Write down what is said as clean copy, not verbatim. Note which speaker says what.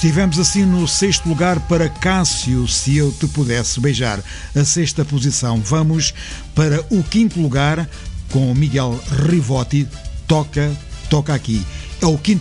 Speaker 1: Estivemos assim no sexto lugar para Cássio, Se Eu Te Pudesse Beijar. A sexta posição. Vamos para o quinto lugar com Miguel Rivotti, Toca Aqui. É o quinto